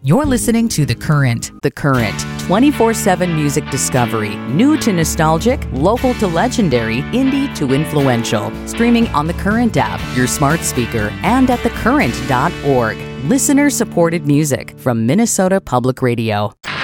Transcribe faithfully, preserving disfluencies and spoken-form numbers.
You're listening to The Current. The Current, twenty-four seven music discovery. New to nostalgic, local to legendary, indie to influential. Streaming on The Current app, your smart speaker, and at the current dot org. Listener-supported music from Minnesota Public Radio.